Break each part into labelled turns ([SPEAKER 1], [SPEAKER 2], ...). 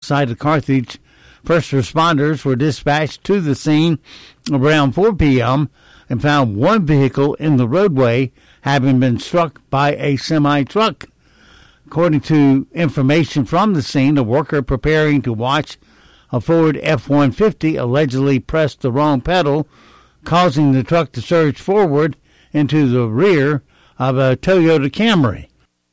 [SPEAKER 1] side of Carthage. First responders were dispatched to the scene around 4 p.m. and found one vehicle in the roadway having been struck by a semi-truck. According to information from the scene, a worker preparing to watch a Ford F-150 allegedly pressed the wrong pedal, causing the truck to surge forward into the rear of a Toyota Camry.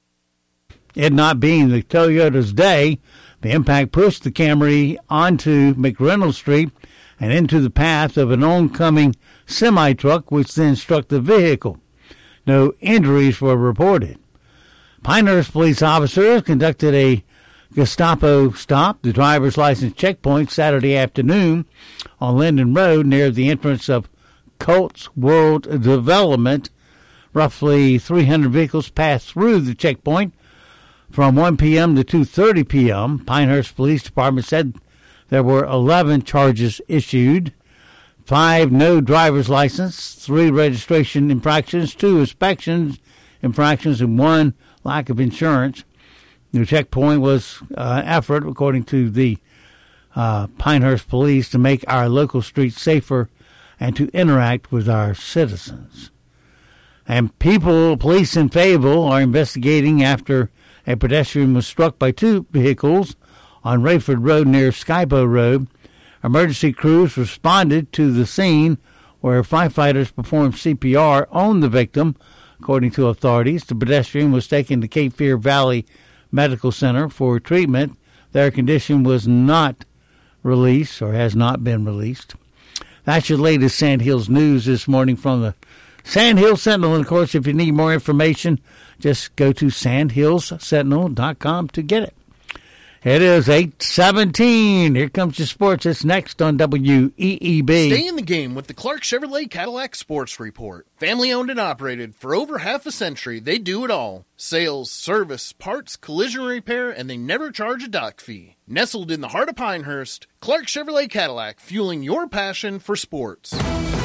[SPEAKER 1] It not being the Toyota's day, the impact pushed the Camry onto McReynolds Street and into the path of an oncoming semi-truck, which then struck the vehicle. No injuries were reported. Pinehurst police officers conducted a Gestapo stop, the driver's license checkpoint, Saturday afternoon on Linden Road near the entrance of Colts World Development. Roughly 300 vehicles passed through the checkpoint from 1 p.m. to 2:30 p.m. Pinehurst Police Department said there were 11 charges issued, 5 no driver's license, 3 registration infractions, 2 inspection infractions, and 1 lack of insurance. The checkpoint was an effort, according to the Pinehurst Police, to make our local streets safer and to interact with our citizens. And police in Fayetteville are investigating after a pedestrian was struck by 2 vehicles on Rayford Road near Skybo Road. Emergency crews responded to the scene where firefighters performed CPR on the victim. According to authorities, the pedestrian was taken to Cape Fear Valley Medical Center for treatment. Their condition was not released or has not been released. That's your latest Sand Hills news this morning from the Sand Hills Sentinel. And, of course, if you need more information, just go to sandhillssentinel.com to get it. It is 8:17. Here comes your sports. It's next on WEEB.
[SPEAKER 2] Stay in the game with the Clark Chevrolet Cadillac Sports Report. Family owned and operated for over half a century, they do it all. Sales, service, parts, collision repair, and they never charge a dock fee. Nestled in the heart of Pinehurst, Clark Chevrolet Cadillac, fueling your passion for sports.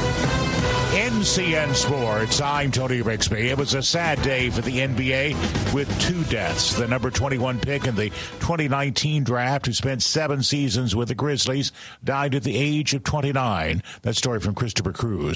[SPEAKER 3] NCN Sports, I'm Tony Rixby. It was a sad day for the NBA with 2 deaths. The number 21 pick in the 2019 draft, who spent 7 seasons with the Grizzlies, died at the age of 29. That story from Christopher Cruz.